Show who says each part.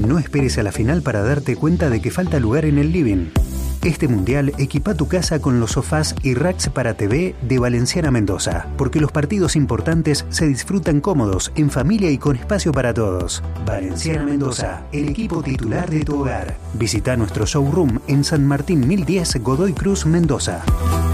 Speaker 1: no esperes a la final para darte cuenta de que falta lugar en el living. Este mundial equipa tu casa con los sofás y racks para TV de Valenciana Mendoza, porque los partidos importantes se disfrutan cómodos, en familia y con espacio para todos. Valenciana Mendoza, el equipo titular de tu hogar. Visita nuestro showroom en San Martín 1010 Godoy Cruz, Mendoza.